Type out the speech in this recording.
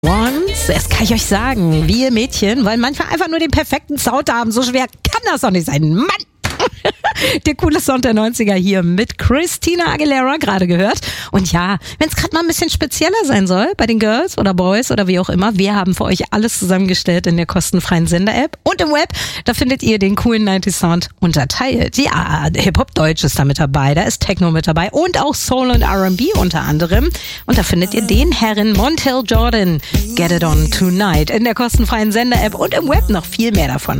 Once, das kann ich euch sagen, wir Mädchen wollen manchmal einfach nur den perfekten Sound haben. So schwer kann das doch nicht sein. Mann! Der coole Sound der 90er hier mit Christina Aguilera gerade gehört. Und ja, wenn es gerade mal ein bisschen spezieller sein soll, bei den Girls oder Boys oder wie auch immer, wir haben für euch alles zusammengestellt in der kostenfreien Sender-App und im Web. Da findet ihr den coolen 90s Sound unterteilt. Ja, Hip-Hop-Deutsch ist da mit dabei, da ist Techno mit dabei und auch Soul und R&B unter anderem. Und da findet ihr den Herren Montel Jordan, Get It On Tonight in der kostenfreien Sender-App und im Web noch viel mehr davon.